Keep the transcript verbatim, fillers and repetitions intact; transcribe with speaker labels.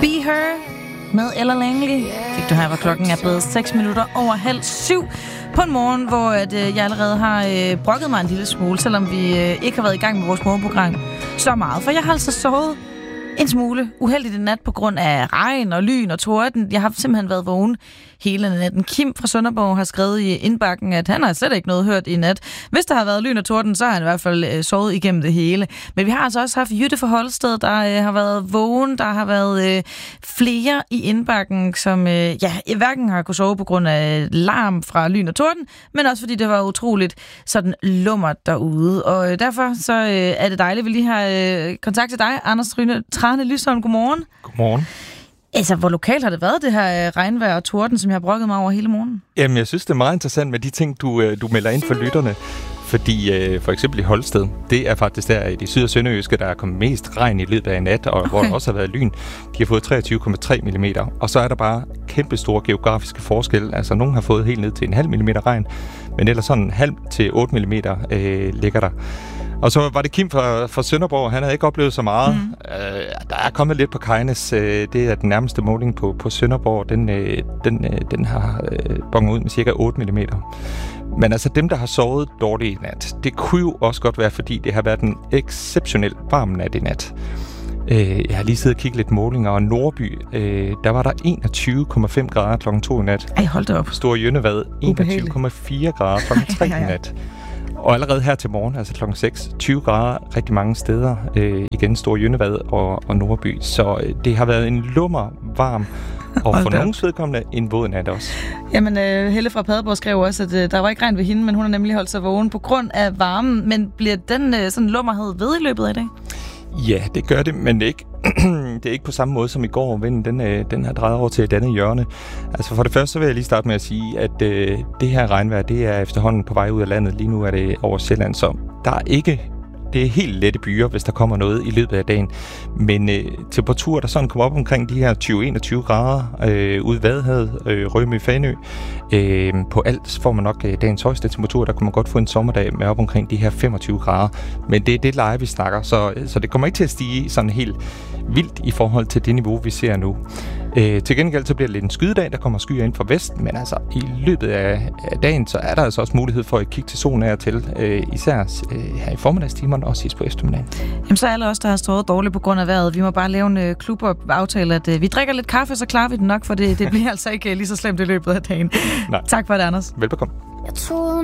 Speaker 1: Be Her med Ella Langley. Fik du her, hvor klokken er blevet seks minutter over halv syv på en morgen, hvor at, øh, jeg allerede har øh, brokket mig en lille smule, selvom vi øh, ikke har været i gang med vores morgenprogram så meget. For jeg har altså sovet en smule uheldigt i nat på grund af regn og lyn og torden. Jeg har simpelthen været vågen hele natten. Kim fra Sønderborg har skrevet i indbakken, at han har slet ikke noget hørt i nat. Hvis der har været lyn og torden, så har han i hvert fald øh, sovet igennem det hele. Men vi har altså også haft Jytte fra Holsted, der øh, har været vågen. Der har været øh, flere i indbakken, som øh, ja, hverken har kunnet sove på grund af larm fra lyn og torden, men også fordi det var utroligt sådan lummert derude. Og øh, derfor så øh, er det dejligt, at vi lige har øh, kontakt til dig, Anders Tryne, Trane Lysholm. Godmorgen.
Speaker 2: Godmorgen.
Speaker 1: Altså, hvor lokalt har det været, det her regnvejr og torden, som jeg har brokket mig over hele morgenen?
Speaker 2: Jamen, jeg synes, det er meget interessant med de ting, du, du melder ind for lytterne. Fordi øh, for eksempel i Holsted, det er faktisk der i det syd- og sønderjyske, der er kommet mest regn i løbet af nat, og okay. hvor der også har været lyn. De har fået treogtyve komma tre millimeter, og så er der bare kæmpe store geografiske forskelle. Altså, nogen har fået helt ned til en halv millimeter regn, men ellers sådan en halv til otte millimeter øh, ligger der. Og så var det Kim fra, fra Sønderborg. Han havde ikke oplevet så meget. Mm. Øh, der er kommet lidt på Kajnes. Øh, det er den nærmeste måling på, på Sønderborg. Den, øh, den, øh, den har øh, bonget ud med cirka otte millimeter. Men altså dem, der har sovet dårligt i nat, det kunne jo også godt være, fordi det har været en exceptionelt varm nat i nat. Øh, jeg har lige siddet og kigget lidt målinger, og Nordby, øh, der var der enogtyve komma fem grader klokken to i nat.
Speaker 1: Ej, hold da op.
Speaker 2: Store Jønnevad, enogtyve komma fire grader klokken tre i nat. Og allerede her til morgen, altså klokken seks, tyve grader rigtig mange steder. Øh, igen Store Jønnevad og, og Nordby. Så øh, det har været en lummer varm, og for nogens vedkommende en våd nat også.
Speaker 1: Jamen, øh, Helle fra Padborg skrev også, at øh, der var ikke regn ved hende, men hun har nemlig holdt sig vågen på grund af varmen. Men bliver den øh, sådan lummerhed ved i løbet af i dag?
Speaker 2: Ja, det gør det, men det er ikke, det er ikke på samme måde som i går. Vinden, den, øh, den har drejet over til et andet hjørne. Altså for det første, så vil jeg lige starte med at sige, at øh, det her regnvejr, det er efterhånden på vej ud af landet. Lige nu er det over Sjælland, så der er ikke... Det er helt lette byer, hvis der kommer noget i løbet af dagen. Men øh, temperaturer, der sådan kommer op omkring de her tyve til enogtyve grader øh, ude i Vadehavet, øh, Rømø, Fanø. Øh, på alt får man nok øh, dagens højeste temperatur. Der kan man godt få en sommerdag med op omkring de her femogtyve grader. Men det er det leje, vi snakker. Så, så det kommer ikke til at stige sådan helt vildt i forhold til det niveau, vi ser nu. Øh, til gengæld så bliver det lidt en skydedag, der kommer skyer ind fra vest, men altså i løbet af, af dagen, så er der altså også mulighed for at kigge til solen af til, øh, især øh, her i formiddagstimerne og sidst på eftermiddagen.
Speaker 1: Jamen så er alle os, der har stået dårligt på grund af vejret, vi må bare lave en øh, klub og aftale, at øh, vi drikker lidt kaffe, så klarer vi den nok, for det, det bliver altså ikke øh, lige så slemt i løbet af dagen.
Speaker 2: Nej.
Speaker 1: Tak for det, Anders.
Speaker 2: Velbekomme.
Speaker 3: Jeg troede